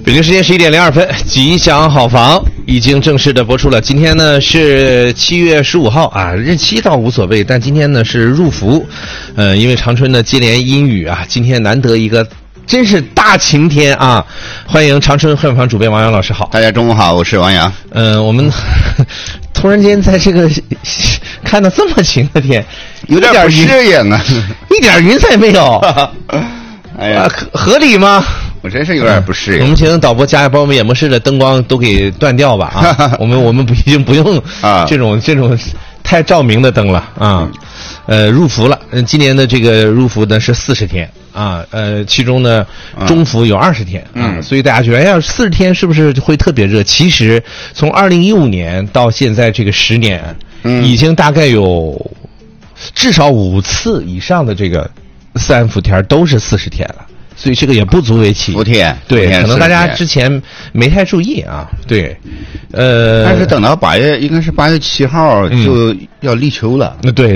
北京时间11点02分，吉祥好房已经正式的播出了。今天呢是7月15号啊，日期倒无所谓，但今天呢是入伏，因为长春呢接连阴雨啊，今天难得一个真是大晴天啊！欢迎长春鹤房主编王洋老师好。 大家中午好，我是王洋。 我们突然间在这个看到这么晴的天， 有点不适应啊， 一点云彩没有。 哎呀， 合理吗？ 我真是有点不适应。 我们请导播加把我们演播室的灯光都给断掉吧啊！我们已经不用这种太照明的灯了啊。入伏了，今年的这个入伏呢是40天啊，其中呢中伏有20天啊，所以大家觉得哎呀40天是不是会特别热？其实从2015年到现在这个10年，已经大概有至少5次以上的这个自然伏天都是40天了。所以这个也不足为奇。 伏天， 对，可能大家之前没太注意啊。对， 但是等到8月，应该是8月7号就要立秋了。 对，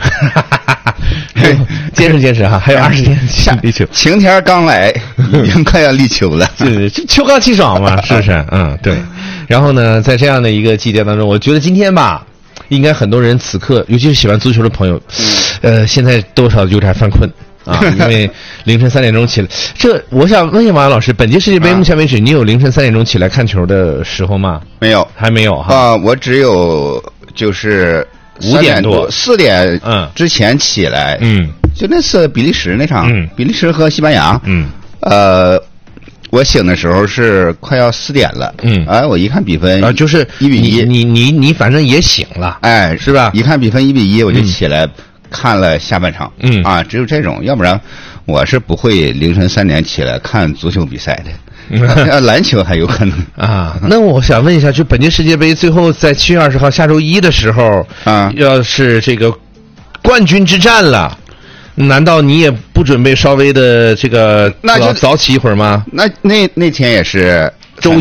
坚持哈，还有20天下立秋。 晴天刚来，已经快要立秋了。 这秋高气爽嘛，是不是？对。然后呢，在这样的一个季节当中，我觉得今天吧，应该很多人此刻，尤其是喜欢足球的朋友，现在多少有点犯困。啊，因为凌晨3点钟起来，我想问一下王老师，本届世界杯目前为止，你有凌晨3点钟起来看球的时候吗？ 没有， 还没有哈。 啊，我只有就是 5点多、 4点之前起来，就那次比利时那场，比利时和西班牙，我醒的时候是快要4点了，我一看比分就是 1比1， 你反正也醒了， 哎， 是吧？ 一看比分1比1，我就起来。看了下半场，只有这种，要不然我是不会凌晨3点起来看足球比赛的。篮球还有可能啊。那我想问一下，就本届世界杯最后在7月20号下周一的时候，要是这个冠军之战了，难道你也不准备稍微的这个早起一会儿吗？ 那天也是周一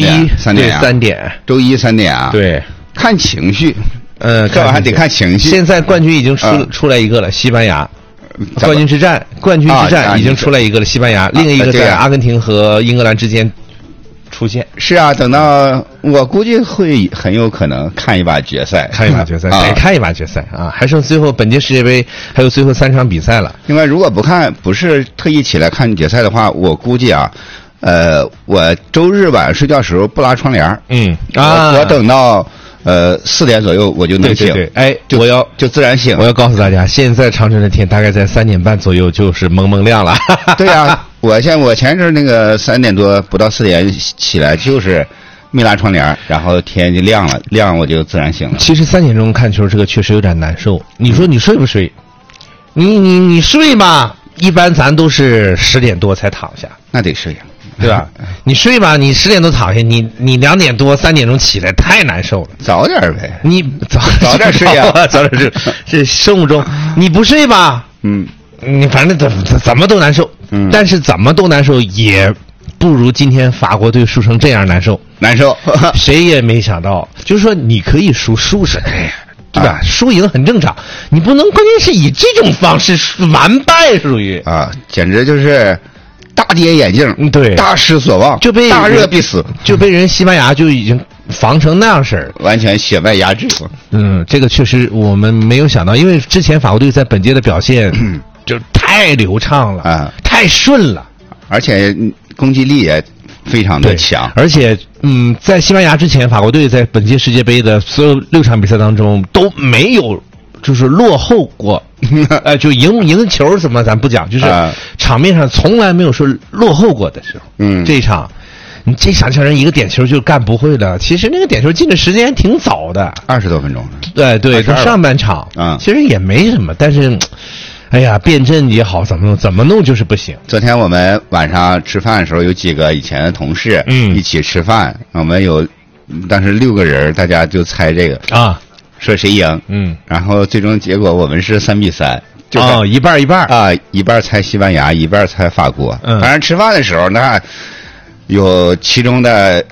3点，周一3点啊。 对， 看情绪。这玩意儿还得看情绪。 现在冠军已经出来一个了，西班牙。冠军之战已经出来一个了，西班牙。另一个在阿根廷和英格兰之间出现。 是啊，等到我估计会很有可能看一把决赛， 得看一把决赛啊！还剩最后本届世界杯还有最后3场比赛了。 另外，如果不是特意起来看决赛的话，我估计啊，我周日晚上睡觉时候不拉窗帘。我等到。4点左右我就能醒， 对， 就自然醒。 我要告诉大家，现在长春的天大概在3点半左右就是蒙蒙亮了。 对啊，我前阵那个3点多不到4点起来就是没拉窗帘，然后天就亮了，亮我就自然醒了。 其实3点钟看球这个确实有点难受。你说你睡不睡？你睡吧，一般咱都是10点多才躺下。 那得睡呀。 对吧？你睡吧，你10点多躺下，你2点多3点钟起来太难受了。 早点呗， 你早点睡呀，早点睡。这生物钟，你不睡吧，你反正怎么都难受。但是怎么都难受，也不如今天法国队输成这样难受。谁也没想到，就是说你可以输是，对吧？输赢很正常，你不能关键是以这种方式完败，属于简直就是。大跌眼镜， 对， 大失所望， 就被大热必死， 就被人西班牙就已经防成那样式儿， 完全血脉压制。 这个确实我们没有想到，因为之前法国队在本届的表现就太流畅了太顺了， 而且攻击力也非常的强。 而且在西班牙之前，法国队在本届世界杯的所有6场比赛当中都没有就是落后过。就赢球怎么咱不讲，就是场面上从来没有说落后过的时候。这一场叫人一个点球就干不会了。其实那个点球进的时间挺早的 ，20多分钟。 对，到上半场其实也没什么，但是哎呀，变阵也好，怎么弄就是不行。 昨天我们晚上吃饭的时候，有几个以前的同事一起吃饭，我们有当时6个人，大家就猜这个说谁赢，然后最终结果我们是3比3， 一半一半猜西班牙，一半猜法国。反正吃饭的时候，那有其中的